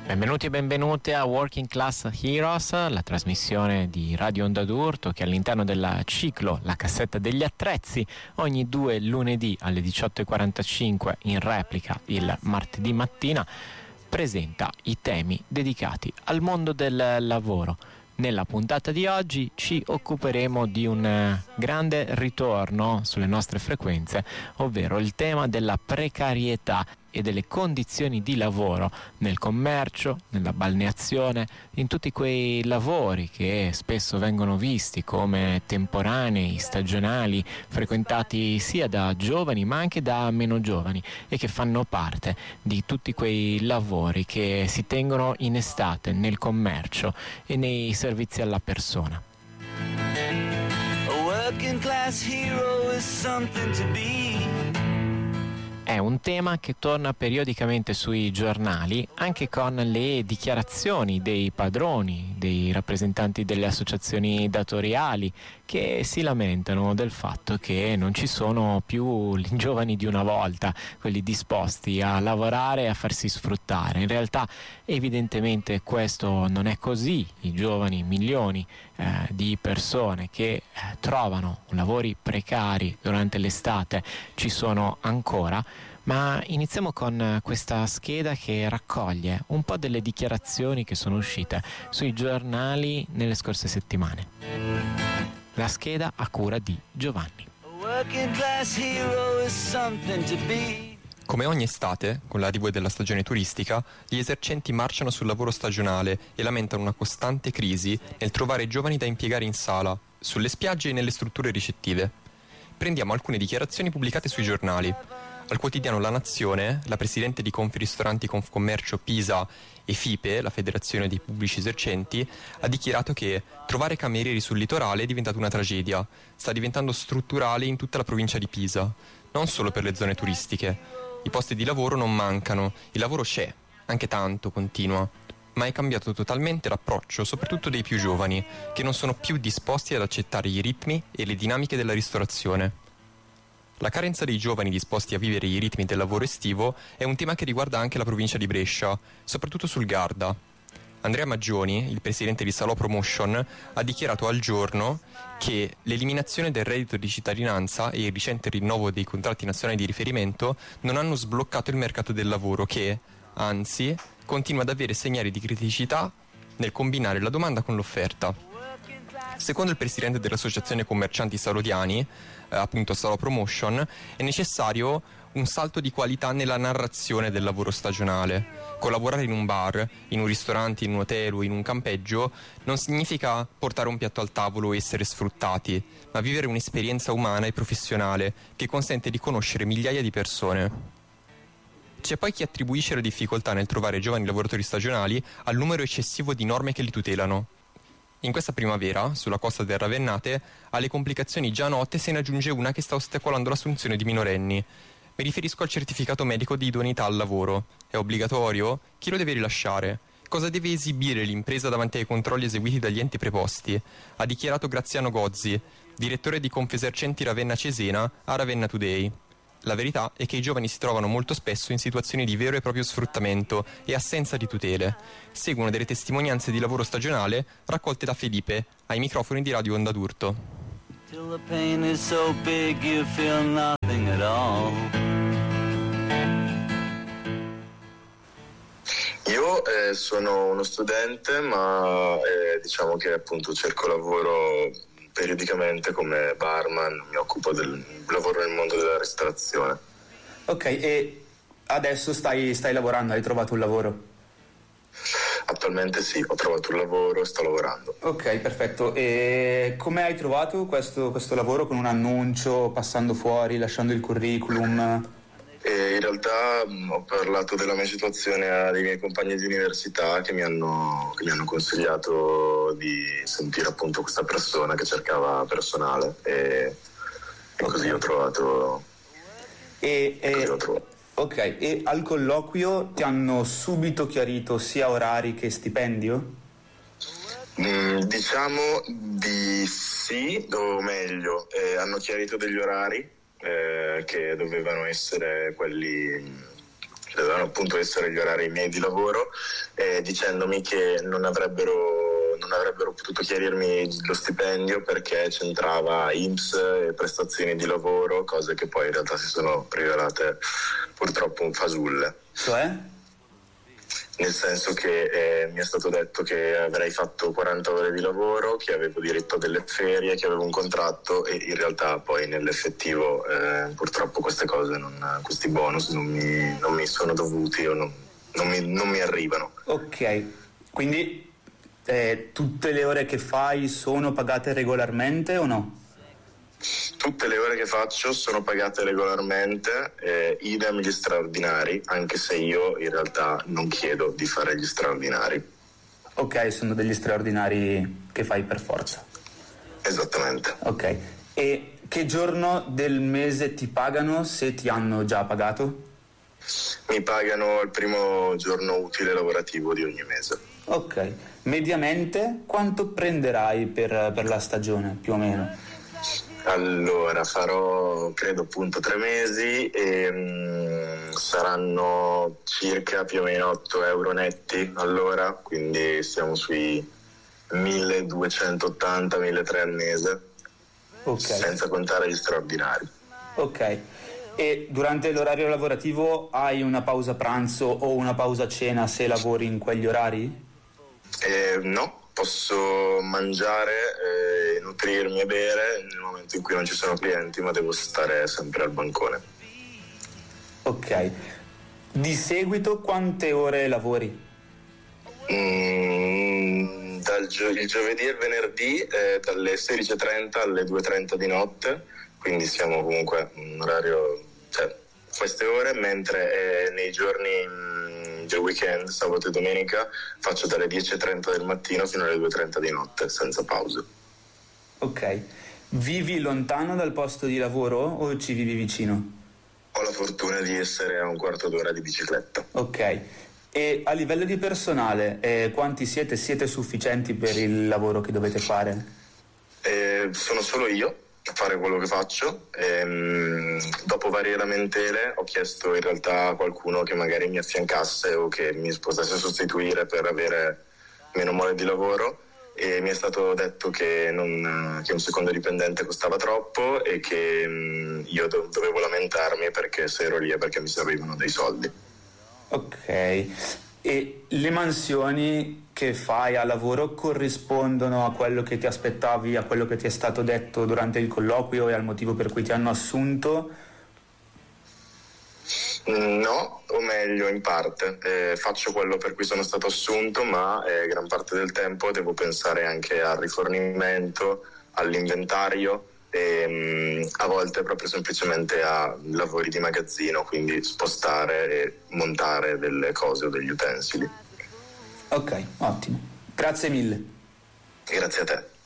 Benvenuti e benvenute a Working Class Heroes, la trasmissione di Radio Onda d'Urto che all'interno del ciclo La Cassetta degli Attrezzi ogni 2 lunedì alle 18:45 in replica il martedì mattina presenta i temi dedicati al mondo del lavoro. Nella puntata di oggi ci occuperemo di un grande ritorno sulle nostre frequenze, ovvero il tema della precarietà e delle condizioni di lavoro nel commercio, nella balneazione, in tutti quei lavori che spesso vengono visti come temporanei, stagionali, frequentati sia da giovani ma anche da meno giovani e che fanno parte di tutti quei lavori che si tengono in estate nel commercio e nei servizi alla persona. A working class hero is something to be. È un tema che torna periodicamente sui giornali, anche con le dichiarazioni dei padroni, dei rappresentanti delle associazioni datoriali, che si lamentano del fatto che non ci sono più i giovani di una volta, quelli disposti a lavorare e a farsi sfruttare. In realtà evidentemente questo non è così. I giovani, milioni di persone che trovano lavori precari durante l'estate ci sono ancora. Ma iniziamo con questa scheda che raccoglie un po' delle dichiarazioni che sono uscite sui giornali nelle scorse settimane. La scheda a cura di Giovanni. Come ogni estate, con l'arrivo della stagione turistica, gli esercenti marciano sul lavoro stagionale e lamentano una costante crisi nel trovare giovani da impiegare in sala, sulle spiagge e nelle strutture ricettive. Prendiamo alcune dichiarazioni pubblicate sui giornali. Al quotidiano La Nazione, la presidente di Confristoranti Confcommercio Pisa e FIPE, la Federazione dei Pubblici Esercenti, ha dichiarato che trovare camerieri sul litorale è diventata una tragedia. Sta diventando strutturale in tutta la provincia di Pisa, non solo per le zone turistiche. I posti di lavoro non mancano, il lavoro c'è, anche tanto, continua. Ma è cambiato totalmente l'approccio, soprattutto dei più giovani, che non sono più disposti ad accettare i ritmi e le dinamiche della ristorazione. La carenza dei giovani disposti a vivere i ritmi del lavoro estivo è un tema che riguarda anche la provincia di Brescia, soprattutto sul Garda. Andrea Maggioni, il presidente di Salò Promotion, ha dichiarato al Giorno che l'eliminazione del reddito di cittadinanza e il recente rinnovo dei contratti nazionali di riferimento non hanno sbloccato il mercato del lavoro che, anzi, continua ad avere segnali di criticità nel combinare la domanda con l'offerta. Secondo il presidente dell'Associazione Commercianti Salodiani, appunto Salò Promotion, è necessario un salto di qualità nella narrazione del lavoro stagionale. Collaborare in un bar, in un ristorante, in un hotel o in un campeggio non significa portare un piatto al tavolo e essere sfruttati, ma vivere un'esperienza umana e professionale che consente di conoscere migliaia di persone. C'è poi chi attribuisce la difficoltà nel trovare giovani lavoratori stagionali al numero eccessivo di norme che li tutelano. In questa primavera, sulla costa del Ravennate, alle complicazioni già note se ne aggiunge una che sta ostacolando l'assunzione di minorenni. Mi riferisco al certificato medico di idoneità al lavoro. È obbligatorio? Chi lo deve rilasciare? Cosa deve esibire l'impresa davanti ai controlli eseguiti dagli enti preposti? Ha dichiarato Graziano Gozzi, direttore di Confesercenti Ravenna Cesena, a Ravenna Today. La verità è che i giovani si trovano molto spesso in situazioni di vero e proprio sfruttamento e assenza di tutele. Seguono delle testimonianze di lavoro stagionale raccolte da Felipe ai microfoni di Radio Onda d'Urto. Io sono uno studente, ma diciamo che appunto cerco lavoro periodicamente come barman, mi occupo del lavoro nel mondo della ristorazione. Ok, e adesso stai lavorando, hai trovato un lavoro? Attualmente sì, ho trovato un lavoro, sto lavorando. Ok, perfetto. E come hai trovato questo lavoro? Con un annuncio, passando fuori, lasciando il curriculum? E in realtà ho parlato della mia situazione a dei miei compagni di università che mi hanno consigliato di sentire appunto questa persona che cercava personale e così ho trovato. Ok, e al colloquio ti hanno subito chiarito sia orari che stipendio? Diciamo di sì, o meglio, hanno chiarito degli orari che dovevano essere quelli dovevano appunto essere gli orari miei di lavoro, dicendomi che non avrebbero potuto chiarirmi lo stipendio perché c'entrava INPS e prestazioni di lavoro, cose che poi in realtà si sono rivelate purtroppo fasulle. Cioè? Nel senso che mi è stato detto che avrei fatto 40 ore di lavoro, che avevo diritto a delle ferie, che avevo un contratto, e in realtà poi nell'effettivo purtroppo queste cose, questi bonus non mi sono dovuti o non mi arrivano. Ok, quindi tutte le ore che fai sono pagate regolarmente o no? Tutte le ore che faccio sono pagate regolarmente, idem gli straordinari, anche se io in realtà non chiedo di fare gli straordinari. Ok, sono degli straordinari che fai per forza. Esattamente. Ok, e che giorno del mese ti pagano, se ti hanno già pagato? Mi pagano il primo giorno utile lavorativo di ogni mese. Ok, mediamente quanto prenderai per la stagione, più o meno? Allora, farò credo appunto 3 mesi e saranno circa più o meno 8 euro netti all'ora, quindi siamo sui 1280-1300 al mese, Okay. Senza contare gli straordinari. Ok, e durante l'orario lavorativo hai una pausa pranzo o una pausa cena se lavori in quegli orari? No, posso mangiare, nutrirmi e bere nel momento in cui non ci sono clienti, ma devo stare sempre al bancone. Ok, di seguito quante ore lavori? Il giovedì e il venerdì dalle 16:30 alle 2:30 di notte, quindi siamo comunque un orario, cioè queste ore, mentre nei giorni del weekend, sabato e domenica, faccio dalle 10:30 del mattino fino alle 2:30 di notte, senza pause. Ok, vivi lontano dal posto di lavoro o ci vivi vicino? Ho la fortuna di essere a un quarto d'ora di bicicletta. Ok, e a livello di personale, quanti siete? Siete sufficienti per il lavoro che dovete fare? Sono solo io a fare quello che faccio. Dopo varie lamentele ho chiesto in realtà a qualcuno che magari mi affiancasse o che mi potesse sostituire per avere meno mole di lavoro, e mi è stato detto che un secondo dipendente costava troppo e che io dovevo lamentarmi perché se ero lì è perché mi servivano dei soldi. Ok, e le mansioni che fai a lavoro corrispondono a quello che ti aspettavi, a quello che ti è stato detto durante il colloquio e al motivo per cui ti hanno assunto? No, o meglio in parte. Faccio quello per cui sono stato assunto, ma gran parte del tempo devo pensare anche al rifornimento, all'inventario e a volte proprio semplicemente a lavori di magazzino, quindi spostare e montare delle cose o degli utensili. Ok, ottimo. Grazie mille. Grazie a te.